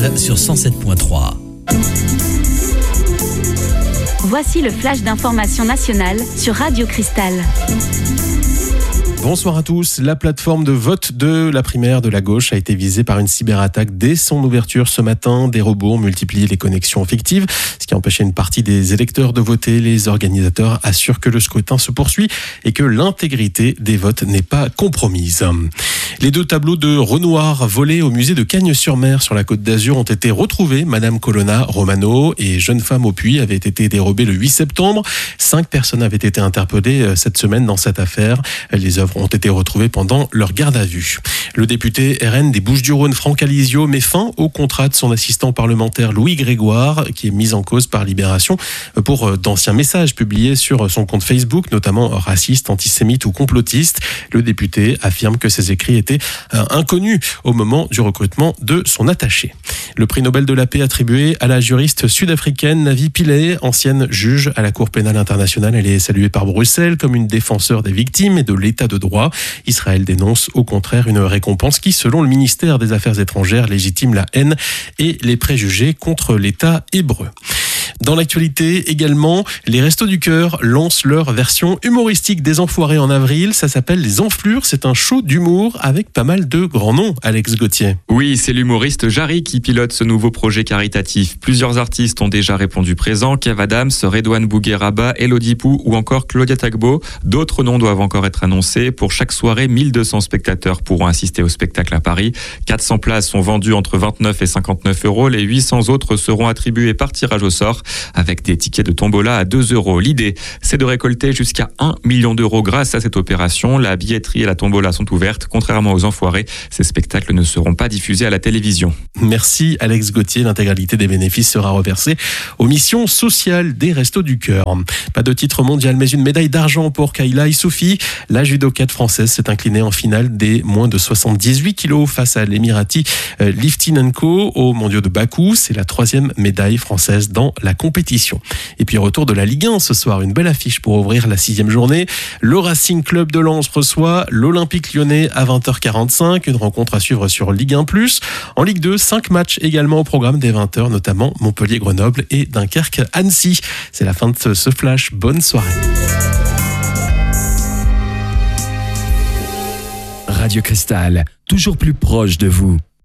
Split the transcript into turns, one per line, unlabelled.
Cristal sur 107.3.
Voici le flash d'information nationale sur Radio Cristal.
Bonsoir à tous. La plateforme de vote de la primaire de la gauche a été visée par une cyberattaque dès son ouverture ce matin. Des robots ont multiplié les connexions fictives, ce qui a empêché une partie des électeurs de voter. Les organisateurs assurent que le scrutin se poursuit et que l'intégrité des votes n'est pas compromise. Les 2 tableaux de Renoir volés au musée de Cagnes-sur-Mer sur la Côte d'Azur ont été retrouvés. Madame Colonna Romano et Jeune femme au puits avaient été dérobés le 8 septembre. 5 personnes avaient été interpellées cette semaine dans cette affaire. Les œuvres ont été retrouvées pendant leur garde à vue. Le député RN des Bouches-du-Rhône, Franck Alizio, met fin au contrat de son assistant parlementaire Louis Grégoire, qui est mis en cause par Libération pour d'anciens messages publiés sur son compte Facebook, notamment racistes, antisémites ou complotistes. Le député affirme que ces écrits étaient inconnus au moment du recrutement de son attaché. Le prix Nobel de la paix attribué à la juriste sud-africaine Navi Pillay, ancienne juge à la Cour pénale internationale. Elle est saluée par Bruxelles comme une défenseur des victimes et de l'état de droit. Israël dénonce au contraire une récompense qui, selon le ministère des Affaires étrangères, légitime la haine et les préjugés contre l'État hébreu. Dans l'actualité également, les Restos du Cœur lancent leur version humoristique des Enfoirés en avril. Ça s'appelle Les Enflures. C'est un show d'humour avec pas mal de grands noms, Alex Gauthier.
Oui, c'est l'humoriste Jarry qui pilote ce nouveau projet caritatif. Plusieurs artistes ont déjà répondu présent. Kev Adams, Redouane Bougueraba, Elodie Pou ou encore Claudia Tagbo. D'autres noms doivent encore être annoncés. Pour chaque soirée, 1200 spectateurs pourront assister au spectacle à Paris. 400 places sont vendues entre 29 et 59 €. Les 800 autres seront attribuées par tirage au sort, avec des tickets de tombola à 2 €. L'idée, c'est de récolter jusqu'à 1 million d'euros grâce à cette opération. La billetterie et la tombola sont ouvertes. Contrairement aux Enfoirés, ces spectacles ne seront pas diffusés à la télévision.
Merci Alex Gauthier. L'intégralité des bénéfices sera reversée aux missions sociales des Restos du Cœur. Pas de titre mondial, mais une médaille d'argent pour Kayla Issoufi. La judokate française s'est inclinée en finale des moins de 78 kilos face à l'Émirati Liftinenko aux mondiaux de Bakou. C'est la 3e médaille française dans la compétition. Et puis retour de la Ligue 1 ce soir, une belle affiche pour ouvrir la 6e journée. Le Racing Club de Lens reçoit l'Olympique Lyonnais à 20h45, une rencontre à suivre sur Ligue 1+. En Ligue 2, 5 matchs également au programme dès 20h, notamment Montpellier-Grenoble et Dunkerque-Annecy. C'est la fin de ce flash. Bonne soirée.
Radio Cristal, toujours plus proche de vous.